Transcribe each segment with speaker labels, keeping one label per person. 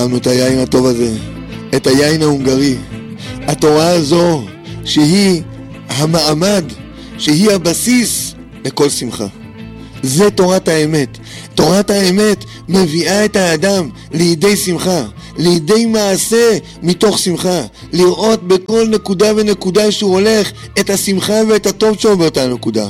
Speaker 1: טעמנו את היין הטוב הזה, את היין ההונגרי. התורה הזו שהיא המעמד, שהיא הבסיס לכל שמחה. זה תורת האמת. תורת האמת מביאה את האדם לידי שמחה, לידי מעשה מתוך שמחה, לראות בכל נקודה ונקודה שהוא הולך את השמחה ואת הטוב שלו באותה נקודה.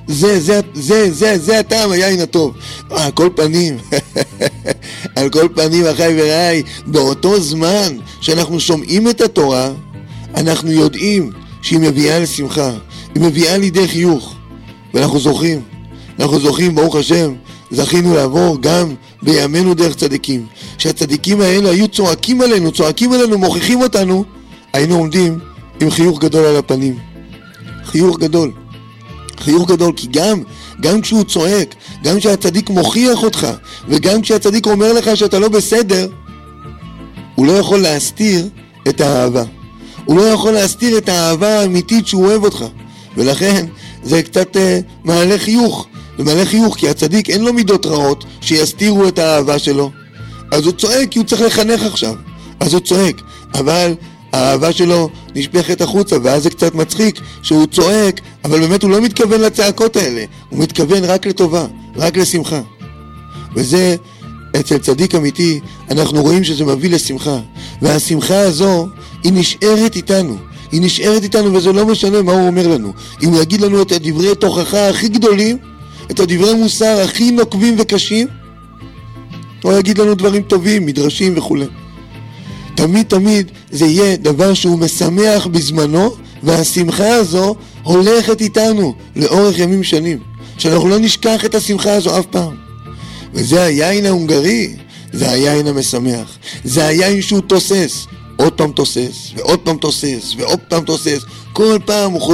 Speaker 1: זה הטעם היין הטוב. על כל פנים, על כל פנים, אחי ורעי, באותו זמן שאנחנו שומעים את התורה, אנחנו יודעים שהיא מביאה לשמחה, היא מביאה לידי חיוך, ואנחנו זוכים, ברוך השם, זכינו לעבור גם בימינו דרך צדיקים. שהצדיקים האלה היו צועקים עלינו, מוכיחים אותנו, היינו עומדים עם חיוך גדול על הפנים. חיוך גדול, כי גם כשהוא צועק, גם כשהצדיק מוכיח אותך, וגם כשהצדיק אומר לך שאתה לא בסדר, הוא לא יכול להסתיר את האהבה. הוא לא יכול להסתיר את האהבה האמיתית שהוא אוהב אותך. ולכן זה קצת מעלה חיוך. כי הצדיק אין לו מידות רעות שיסתירו את האהבה שלו. אז הוא צועק, כי הוא צריך לחנך עכשיו. אז הוא צועק, אבל האהבה שלו נשפכת החוצה, ואז זה קצת מצחיק שהוא צועק, אבל באמת הוא לא מתכוון לצעקות האלה. הוא מתכוון רק לטובה, רק לשמחה. וזה, אצל צדיק אמיתי, אנחנו רואים שזה מביא לשמחה. והשמחה הזו, היא נשארת איתנו, וזה לא משנה מה הוא אומר לנו. אם הוא יגיד לנו את הדברי תוכחה הכי גדולים, את הדברי מוסר הכי נוקבים וקשים, הוא יגיד לנו דברים טובים, מדרשים וכו'. תמיד זה יהיה דבר שהוא משמח בזמנו, והשמחה הזו הולכת איתנו לאורך ימים שנים, שאנחנו לא נשכח את השמחה הזו אף פעם. וזה היין ההונגרי, זה היין המשמח, זה היין שהוא תוסס, עוד פעם תוסס, ועוד פעם תוסס, ועוד פעם תוסס. כל פעם הוא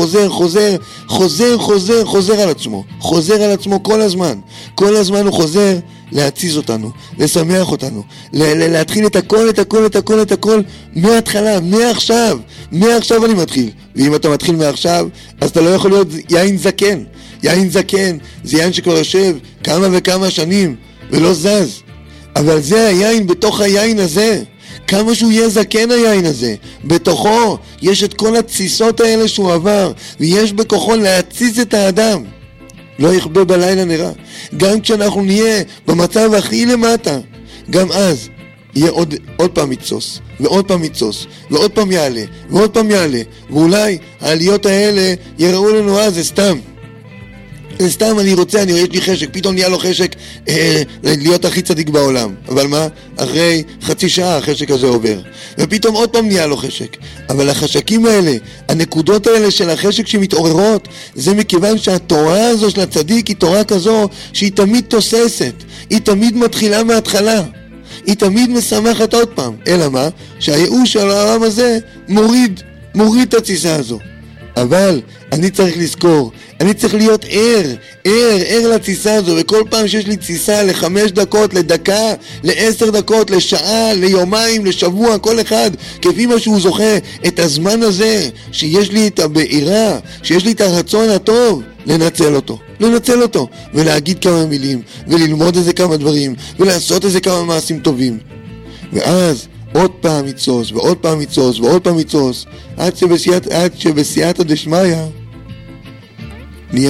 Speaker 1: חוזר על עצמו כל הזמן. כל הזמן הוא חוזר להציז אותנו, לשמח אותנו, להתחיל את הכל מההתחלה, מעכשיו אני מתחיל. ואם אתה מתחיל מעכשיו, אז אתה לא יכול להיות יין זקן. יין זקן זה יין שכבר יושב כמה וכמה שנים ולא זז. אבל זה היין בתוך היין הזה. כמה שהוא יהיה זקן היין הזה, בתוכו יש את כל התסיסות האלה שהוא עבר, ויש בכוחו להציס את האדם. לא יכבה בלילה נראה. גם כשאנחנו נהיה במצב הכי למטה, גם אז יהיה עוד פעם יצוס, ועוד פעם יעלה, ואולי העליות האלה יראו לנו אז, זה סתם, יש לי חשק, פתאום נהיה לו חשק להיות הכי צדיק בעולם. אבל מה? אחרי חצי שעה החשק הזה עובר, ופתאום עוד פעם נהיה לו חשק. אבל החשקים האלה, הנקודות האלה של החשק שמתעוררות, זה מכיוון שהתורה הזו של הצדיק היא תורה כזו שהיא תמיד תוססת, היא תמיד מתחילה מההתחלה, היא תמיד משמחת עוד פעם. אלא מה? שהייאוש של העולם הזה מוריד את התסיסה הזו. אבל אני צריך לזכור, אני צריך להיות ער לתסיסה הזו, וכל פעם שיש לי תסיסה ל5 דקות, לדקה, ל10 דקות, לשעה, ליומיים, לשבוע, כל אחד כפי מה שהוא זוכה, את הזמן הזה שיש לי את הבעירה, שיש לי את הרצון הטוב, לנצל אותו ולהגיד כמה מילים, וללמוד איזה כמה דברים, ולעשות איזה כמה מעשים טובים. ואז עוד פעם יצוס, עד שבסייעתא דשמיא נהיה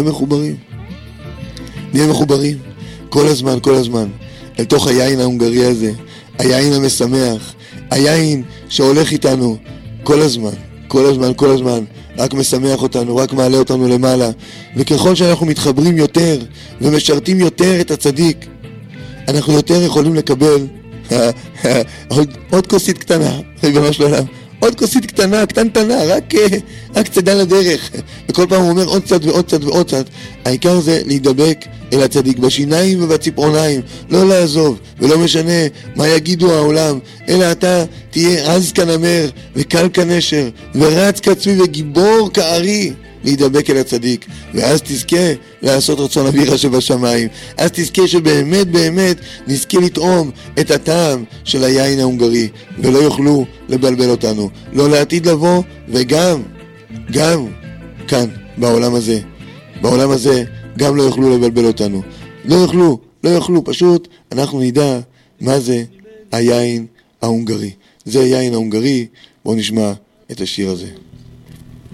Speaker 1: מחוברים כל הזמן אל תוך היין ההונגרי הזה, היין המשמח, היין שהולך איתנו כל הזמן, רק משמח אותנו, רק מעלה אותנו למעלה. וככל שאנחנו מתחברים יותר ומשרתים יותר את הצדיק, אנחנו יותר יכולים לקבל עוד כוסית קטנה, ריבונו של עולם, עוד כוסית קטנטנה, רק צדה לדרך. וכל פעם הוא אומר עוד צד. העיקר זה להידבק אל הצדיק בשיניים ובציפורניים, לא לעזוב, ולא משנה מה יגידו העולם, אלא אתה תהיה עז כנמר וקל כנשר ורץ כצבי וגיבור כארי, להידבק אל הצדיק. ואז תזכה לעשות רצון אביך שבשמיים, אז תזכה שבאמת נזכה לטעום את הטעם של היין ההונגרי, ולא יוכלו לבלבל אותנו, לא לעתיד לבוא, וגם כאן בעולם הזה גם לא יוכלו לבלבל אותנו, לא יוכלו, פשוט אנחנו נדע מה זה היין ההונגרי. זה היין ההונגרי, בואו נשמע את השיר הזה.